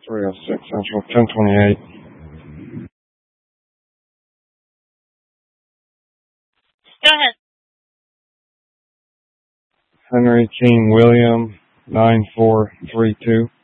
306 Central, 1028. Go ahead. Henry King William, 9432.